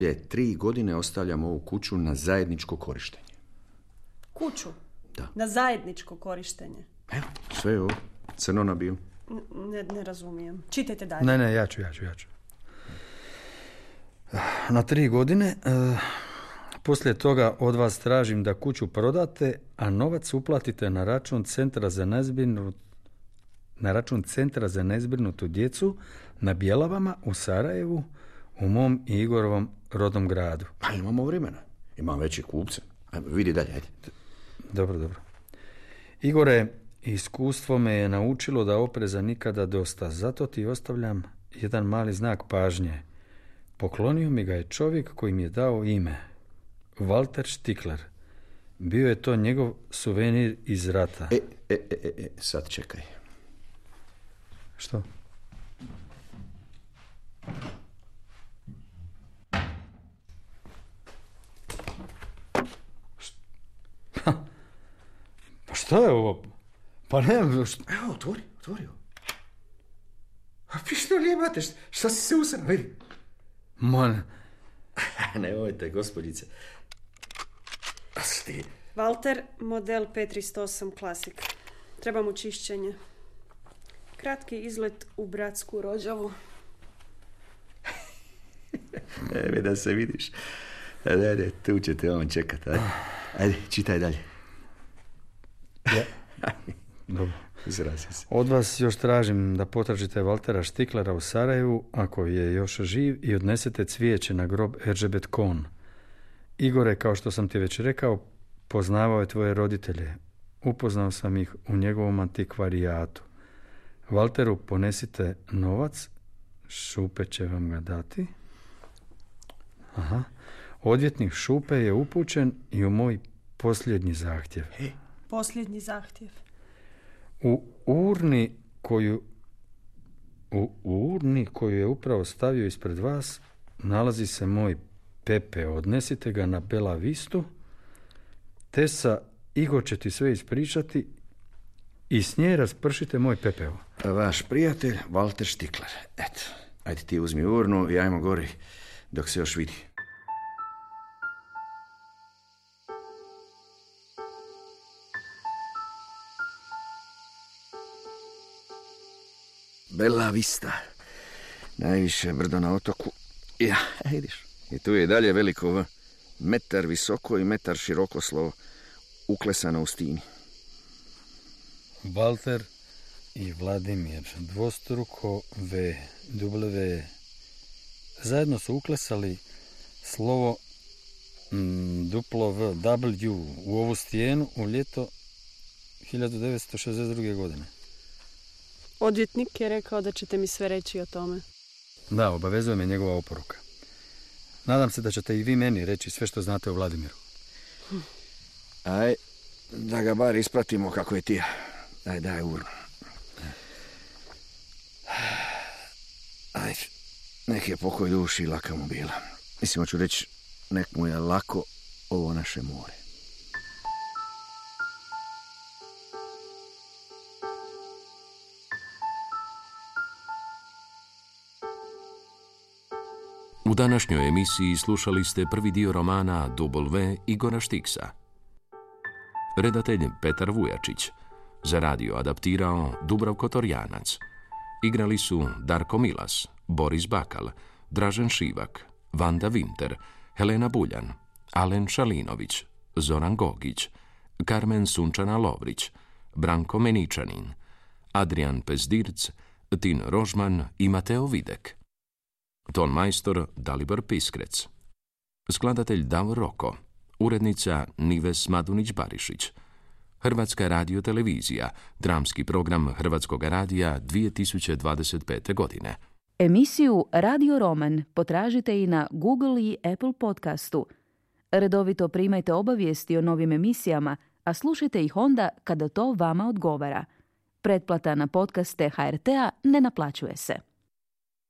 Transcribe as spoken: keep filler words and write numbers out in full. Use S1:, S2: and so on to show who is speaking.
S1: Je, tri godine ostavljam ovu kuću na zajedničko korištenje.
S2: Kuću?
S1: Da.
S2: Na zajedničko korištenje?
S1: Evo, sve je ovo. Crno na bijelo.
S2: Ne, ne razumijem. Čitajte dalje.
S3: Ne, ne, ja ću, ja ću, ja ću. Na tri godine, uh, poslije toga od vas tražim da kuću prodate, a novac uplatite na račun Centra za nezbrinut, na račun Centra za nezbrinutu djecu na Bjelavama u Sarajevu, u mom i Igorovom rodnom gradu.
S1: Pa imamo vremena. Imam veće kupce. Ajde, vidi dalje, ajde.
S3: Dobro, dobro. Igore, iskustvo me je naučilo da opreza nikada dosta. Zato ti ostavljam jedan mali znak pažnje. Poklonio mi ga je čovjek koji mi je dao ime. Walter Stikler. Bio je to njegov suvenir iz rata.
S1: E, e, e, e, sad čekaj.
S3: Što? Pa što je ovo? Pa ne... Što...
S1: Evo, otvori, otvori. A vi što lijemate? Šta si se usrano, vidi?
S3: Man...
S1: Nemojte, gospođice. Sti.
S2: Walter, model pet tristo osam Classic. Treba mu čišćenje. Kratki izlet u bratsku Rođavu.
S1: Evo da se vidiš. Ajde, ajde, tu će te on čekat. Ajde, ajde čitaj dalje.
S3: Ja. Dobro.
S1: Izrazi se.
S3: Od vas još tražim da potražite Waltera Stiklera u Sarajevu, ako je još živ, i odnesete cvijeće na grob Eržebet Kohn. Igore, kao što sam ti već rekao, poznavao je tvoje roditelje. Upoznao sam ih u njegovom antikvarijatu. Walteru ponesite novac, Šupe će vam ga dati. Aha. Odvjetnik Šupe je upućen i u moj posljednji zahtjev.
S1: He.
S2: Posljednji zahtjev.
S3: U urni koju u urni koju je upravo stavio ispred vas nalazi se moj pepeo. Odnesite ga na Bela Vistu. Tesa Igo će ti sve ispričati i s nje raspršite moj pepeo.
S1: Vaš prijatelj Walter Stikler. Eto, ajde ti uzmi urnu i ajmo gori dok se još vidi. Bela Vista. Najviše brdo na otoku. Ja, vidiš. I tu je dalje veliko V. Metar visoko i metar široko slovo. Uklesano u stini.
S3: Walter i Vladimir. Dvostruko V. W. Zajedno su uklesali slovo mm, duplo V. W u ovu stijenu u ljeto hiljadu devetsto šezdeset druge. godine.
S2: Odvjetnik je rekao da ćete mi sve reći o tome.
S3: Da, obavezuje me njegova oporuka. Nadam se da ćete i vi meni reći sve što znate o Vladimiru.
S1: Hm. Aj, da ga bar ispratimo kako je ti. Aj, daj urnu. Aj, nek je pokoj duši i laka mu bila. Mislim, hoću reći, nek mu je lako ovo naše more.
S4: U današnjoj emisiji slušali ste prvi dio romana W Igora Štiksa. Redatelj Petar Vujačić. Za radio adaptirao Dubravko Torjanac. Igrali su Darko Milas, Boris Bakal, Dražen Šivak, Vanda Vinter, Helena Buljan, Alen Šalinović, Zoran Gogić, Karmen Sunčana Lovrić, Branko Meničanin, Adrian Pezdirc, Tin Rožman i Mateo Videk. Ton majstor Dalibor Piskrec. Skladatelj Davor Roko. Urednica Nives Madunić-Barišić. Hrvatska radiotelevizija. Dramski program Hrvatskog radija dvije tisuće dvadeset pete. godine.
S5: Emisiju Radio Roman potražite i na Google i Apple podcastu. Redovito primajte obavijesti o novim emisijama, a slušajte ih onda kada to vama odgovara. Pretplata na podcaste H R T-a ne naplaćuje se.